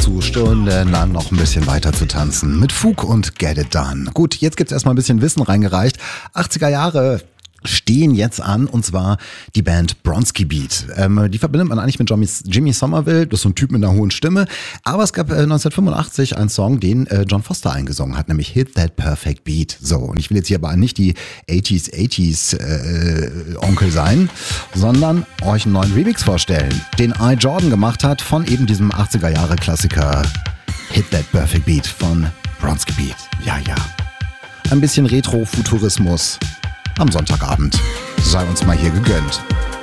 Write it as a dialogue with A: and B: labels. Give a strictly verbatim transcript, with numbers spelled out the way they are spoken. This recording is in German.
A: dazu, stundenlang noch ein bisschen weiter zu tanzen. Mit Fug und Get It Done. Gut, jetzt gibt's erstmal ein bisschen Wissen reingereicht. achtziger Jahre stehen jetzt an, und zwar die Band Bronski Beat. Ähm, die verbindet man eigentlich mit Jimmy, Jimmy Somerville, das ist so ein Typ mit einer hohen Stimme. Aber es gab äh, neunzehnhundertfünfundachtzig einen Song, den äh, John Foster eingesungen hat, nämlich Hit That Perfect Beat. So, und ich will jetzt hier aber nicht die achtziger, achtziger äh, Onkel sein, sondern euch einen neuen Remix vorstellen, den I. Jordan gemacht hat von eben diesem achtziger Jahre Klassiker Hit That Perfect Beat von Bronski Beat. Ja, ja. Ein bisschen Retro-Futurismus am Sonntagabend. Sei uns mal hier gegönnt.